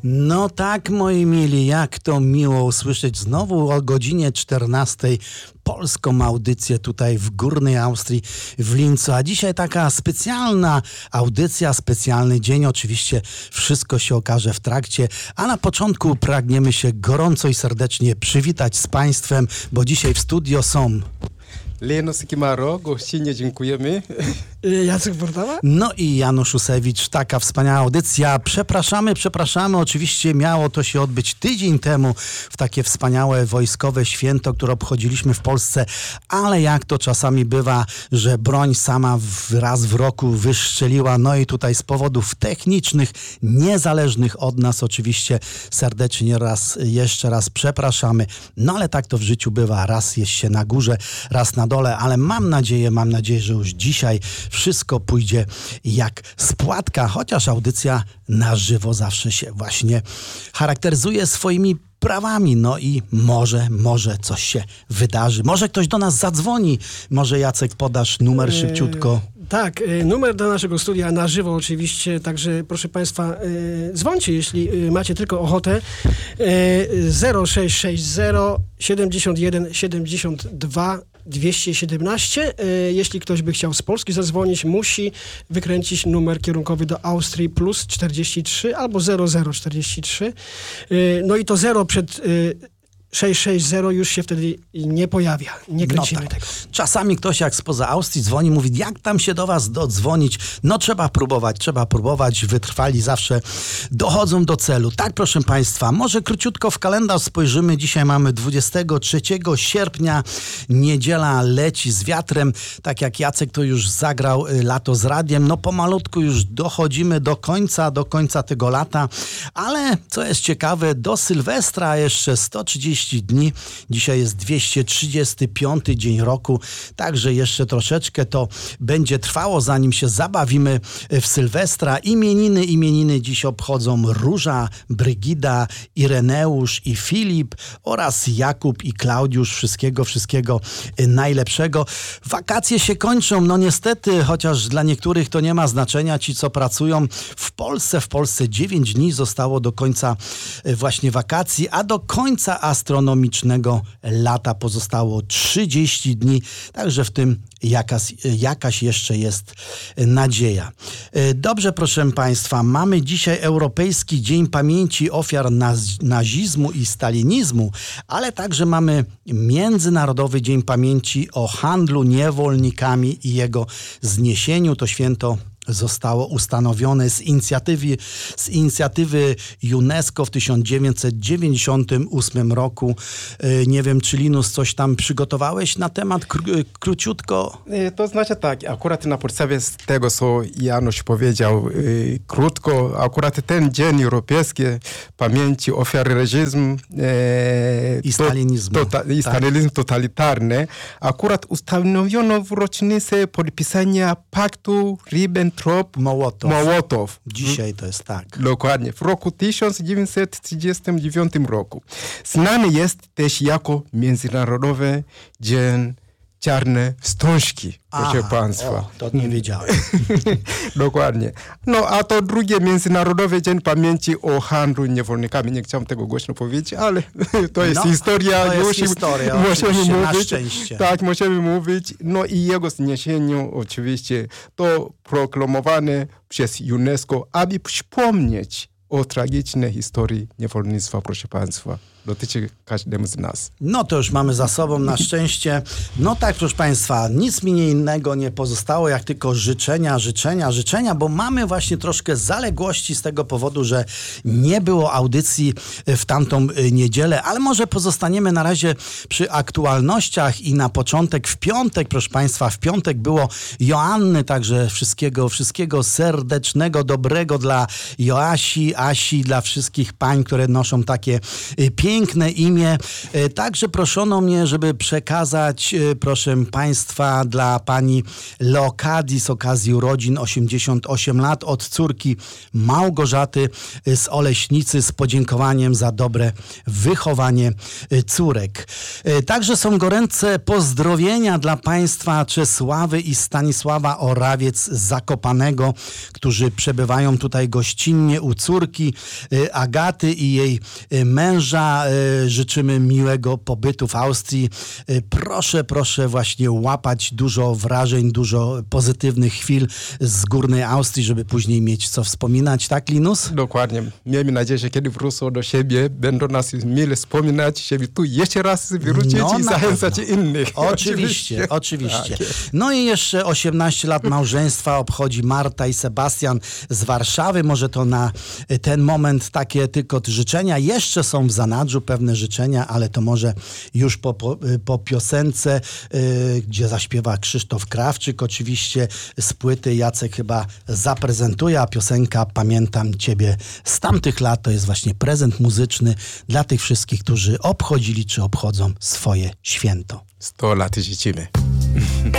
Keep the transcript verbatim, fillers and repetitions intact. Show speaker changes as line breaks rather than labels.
No tak, moi mili, jak to miło usłyszeć znowu o godzinie czternastej polską audycję tutaj w Górnej Austrii, w Lincu. A dzisiaj taka specjalna audycja, specjalny dzień. Oczywiście wszystko się okaże w trakcie, a na początku pragniemy się gorąco i serdecznie przywitać z Państwem, bo dzisiaj w studio są...
Leno Sikimaro, gościnnie dziękujemy.
Jacek Bordawa?
No i Janusz Usewicz, taka wspaniała audycja. Przepraszamy, przepraszamy. Oczywiście miało to się odbyć tydzień temu w takie wspaniałe wojskowe święto, które obchodziliśmy w Polsce, ale jak to czasami bywa, że broń sama w, raz w roku wystrzeliła, no i tutaj z powodów technicznych, niezależnych od nas oczywiście serdecznie raz, jeszcze raz przepraszamy. No ale tak to w życiu bywa. Raz jest się na górze, raz na dole, ale mam nadzieję, mam nadzieję, że już dzisiaj wszystko pójdzie jak z płatka, chociaż audycja na żywo zawsze się właśnie charakteryzuje swoimi prawami, no i może, może coś się wydarzy, może ktoś do nas zadzwoni, może Jacek podasz numer szybciutko.
Yy, tak, yy, numer do naszego studia na żywo oczywiście, także proszę Państwa, yy, dzwońcie, jeśli yy, macie tylko ochotę. Yy, zero sześć sześć zero siedemdziesiąt jeden siedemdziesiąt dwa dwieście siedemnaście. Jeśli ktoś by chciał z Polski zadzwonić, musi wykręcić numer kierunkowy do Austrii plus czterdzieści trzy albo zero zero czterdzieści trzy. No i to zero przed sześć sześć zero już się wtedy nie pojawia. Nie kręcimy
no tak.
tego.
Czasami ktoś jak spoza Austrii dzwoni, mówi, jak tam się do was dodzwonić? No trzeba próbować, trzeba próbować. Wytrwali zawsze dochodzą do celu. Tak, proszę Państwa, może króciutko w kalendarz spojrzymy. Dzisiaj mamy dwudziestego trzeciego sierpnia. Niedziela leci z wiatrem. Tak jak Jacek to już zagrał Lato z radiem. No pomalutku już dochodzimy do końca, do końca tego lata. Ale co jest ciekawe, do Sylwestra jeszcze sto trzydzieści dni. Dzisiaj jest dwieście trzydziesty piąty dzień roku, także jeszcze troszeczkę to będzie trwało, zanim się zabawimy w Sylwestra. Imieniny, imieniny dziś obchodzą Róża, Brygida, Ireneusz i Filip oraz Jakub i Klaudiusz. Wszystkiego, wszystkiego najlepszego. Wakacje się kończą, no niestety, chociaż dla niektórych to nie ma znaczenia, ci co pracują w Polsce, w Polsce dziewięć dni zostało do końca właśnie wakacji, a do końca astronomicznego lata pozostało trzydzieści dni, także w tym jakaś, jakaś jeszcze jest nadzieja. Dobrze, proszę Państwa, mamy dzisiaj Europejski Dzień Pamięci Ofiar naz- nazizmu i stalinizmu, ale także mamy Międzynarodowy Dzień Pamięci o handlu niewolnikami i jego zniesieniu. To święto zostało ustanowione z inicjatywy, z inicjatywy UNESCO w tysiąc dziewięćset dziewięćdziesiątym ósmym roku. Nie wiem, czy Linus coś tam przygotowałeś na temat kró- króciutko?
To znaczy tak, akurat na podstawie z tego, co Janusz powiedział, yy, krótko, akurat ten Dzień Europejski Pamięci Ofiar Reżimu e,
i stalinizmu,
to, to, i stalinizmu totalitarny, akurat ustanowiono w rocznicę podpisania paktu Ribbentrop
Mołotow.
Mołotow.
Dzisiaj to jest tak.
Dokładnie. W roku tysiąc dziewięćset trzydziestym dziewiątym roku. Znany jest też jako Międzynarodowy Dzień Czarnej Wstążki, proszę
Aha,
Państwa.
O, to nie wiedziałem.
Dokładnie. No a to drugie Międzynarodowy Dzień Pamięci o handlu niewolnikami. Nie chciałem tego głośno powiedzieć, ale to jest
no,
historia.
To jest
musimy,
historia,
musimy mówić.
na szczęście.
Tak, musimy mówić. No i jego zniesieniu oczywiście to proklamowane przez UNESCO, aby przypomnieć o tragicznej historii niewolnictwa, proszę Państwa. Dotyczy każdemu z nas.
No to już mamy za sobą na szczęście. No tak, proszę Państwa, nic mi nie innego nie pozostało, jak tylko życzenia, życzenia, życzenia, bo mamy właśnie troszkę zaległości z tego powodu, że nie było audycji w tamtą niedzielę, ale może pozostaniemy na razie przy aktualnościach i na początek w piątek, proszę Państwa, w piątek było Joanny, także wszystkiego, wszystkiego serdecznego, dobrego dla Joasi, Asi, dla wszystkich pań, które noszą takie piękne piękne imię. Także proszono mnie, żeby przekazać, proszę Państwa, dla pani Leokadii z okazji urodzin osiemdziesiąt osiem lat od córki Małgorzaty z Oleśnicy z podziękowaniem za dobre wychowanie córek. Także są gorące pozdrowienia dla Państwa Czesławy i Stanisława Orawiec z Zakopanego, którzy przebywają tutaj gościnnie u córki. córki y, Agaty i jej y, męża. Y, życzymy miłego pobytu w Austrii. Y, proszę, proszę właśnie łapać dużo wrażeń, dużo pozytywnych chwil z górnej Austrii, żeby później mieć co wspominać. Tak, Linus?
Dokładnie. Miejmy nadzieję, że kiedy wrócą do siebie, będą nas mieli wspominać, żeby tu jeszcze raz wrócić
No,
i
na
zachęcać
pewno.
innych.
Oczywiście, oczywiście.
Tak.
No i jeszcze osiemnaście lat małżeństwa obchodzi Marta i Sebastian z Warszawy. Może to na ten moment takie tylko życzenia. Jeszcze są w zanadrzu pewne życzenia, ale to może już po, po, po piosence, yy, gdzie zaśpiewa Krzysztof Krawczyk oczywiście z płyty. Jacek chyba zaprezentuje, a piosenka Pamiętam Ciebie z tamtych lat to jest właśnie prezent muzyczny dla tych wszystkich, którzy obchodzili czy obchodzą swoje święto.
sto lat życzymy.